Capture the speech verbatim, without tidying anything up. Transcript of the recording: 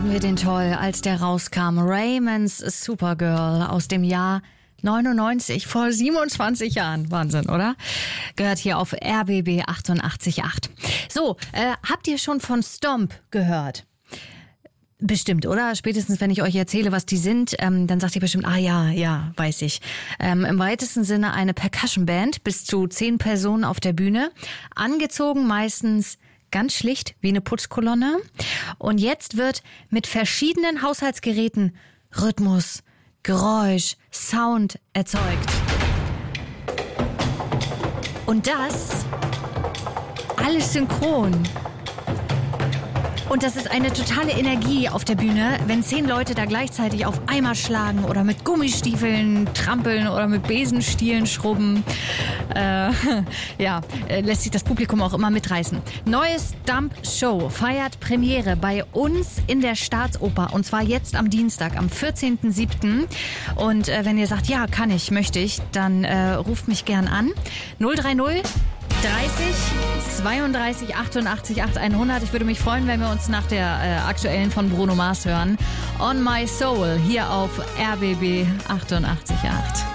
fanden wir den toll, als der rauskam. Raymond's Supergirl aus dem Jahr neunundneunzig, vor siebenundzwanzig Jahren. Wahnsinn, oder? Gehört hier auf R B B achtundachtzig Komma acht. So, äh, habt ihr schon von Stomp gehört? Bestimmt, oder? Spätestens, wenn ich euch erzähle, was die sind, ähm, dann sagt ihr bestimmt, ah ja, ja, weiß ich. Ähm, im weitesten Sinne eine Percussion-Band, bis zu zehn Personen auf der Bühne, angezogen meistens ganz schlicht wie eine Putzkolonne. Und jetzt wird mit verschiedenen Haushaltsgeräten Rhythmus, Geräusch, Sound erzeugt. Und das alles synchron. Und das ist eine totale Energie auf der Bühne, wenn zehn Leute da gleichzeitig auf Eimer schlagen oder mit Gummistiefeln trampeln oder mit Besenstielen schrubben. Äh, ja, lässt sich das Publikum auch immer mitreißen. Neue Stomp Show feiert Premiere bei uns in der Staatsoper. Und zwar jetzt am Dienstag, am vierzehnten siebten Und äh, wenn ihr sagt, ja, kann ich, möchte ich, dann äh, ruft mich gern an. null drei null dreißig zweiunddreißig achtundachtzig achthundert. Ich würde mich freuen, wenn wir uns nach der äh, aktuellen von Bruno Mars hören. On My Soul hier auf R B B achtundachtzig Komma acht.